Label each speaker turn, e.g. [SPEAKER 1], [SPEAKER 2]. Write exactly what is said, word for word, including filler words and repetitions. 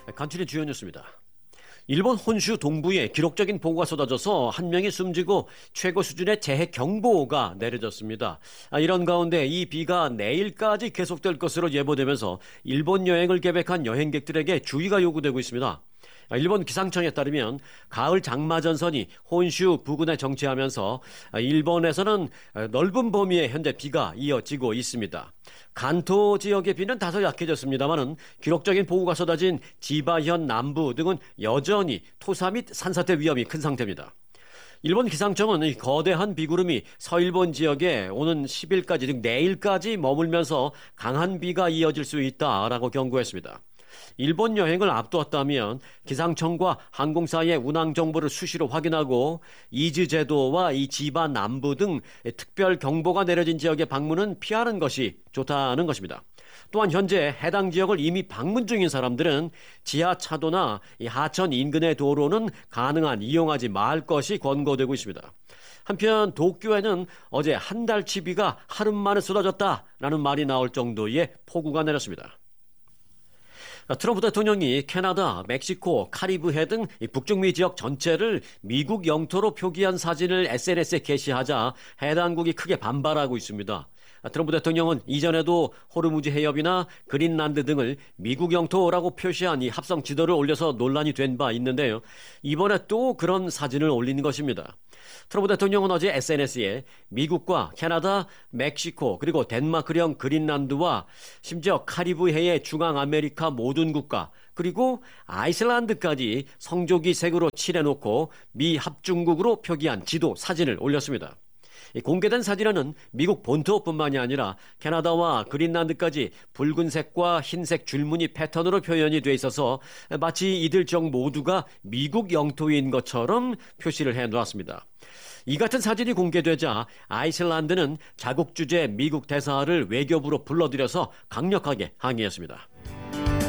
[SPEAKER 1] 간추린 주요 뉴스입니다. 일본 혼슈 동부에 기록적인 폭우가 쏟아져서 한 명이 숨지고 최고 수준의 재해 경보가 내려졌습니다. 이런 가운데 이 비가 내일까지 계속될 것으로 예보되면서 일본 여행을 계획한 여행객들에게 주의가 요구되고 있습니다. 일본 기상청에 따르면 가을 장마 전선이 혼슈 부근에 정체하면서 일본에서는 넓은 범위의 현재 비가 이어지고 있습니다. 간토 지역의 비는 다소 약해졌습니다만은 기록적인 폭우가 쏟아진 지바현 남부 등은 여전히 토사 및 산사태 위험이 큰 상태입니다. 일본 기상청은 이 거대한 비구름이 서일본 지역에 오는 십 일까지 즉 내일까지 머물면서 강한 비가 이어질 수 있다라고 경고했습니다. 일본 여행을 앞두었다면 기상청과 항공사의 운항 정보를 수시로 확인하고 이즈 제도와 이 지바 남부 등 특별 경보가 내려진 지역의 방문은 피하는 것이 좋다는 것입니다. 또한 현재 해당 지역을 이미 방문 중인 사람들은 지하차도나 이 하천 인근의 도로는 가능한 이용하지 말 것이 권고되고 있습니다. 한편 도쿄에는 어제 한 달치 비가 하루 만에 쏟아졌다라는 말이 나올 정도의 폭우가 내렸습니다. 트럼프 대통령이 캐나다, 멕시코, 카리브해 등 북중미 지역 전체를 미국 영토로 표기한 사진을 에스엔에스에 게시하자 해당국이 크게 반발하고 있습니다. 트럼프 대통령은 이전에도 호르무즈 해협이나 그린란드 등을 미국 영토라고 표시한 이 합성 지도를 올려서 논란이 된 바 있는데요. 이번에 또 그런 사진을 올린 것입니다. 트럼프 대통령은 어제 에스엔에스에 미국과 캐나다, 멕시코 그리고 덴마크령 그린란드와 심지어 카리브해의 중앙아메리카 모든 국가 그리고 아이슬란드까지 성조기 색으로 칠해놓고 미 합중국으로 표기한 지도 사진을 올렸습니다. 공개된 사진에는 미국 본토뿐만이 아니라 캐나다와 그린란드까지 붉은색과 흰색 줄무늬 패턴으로 표현이 돼 있어서 마치 이들 지역 모두가 미국 영토인 것처럼 표시를 해놓았습니다. 이 같은 사진이 공개되자 아이슬란드는 자국 주재 미국 대사를 외교부로 불러들여서 강력하게 항의했습니다.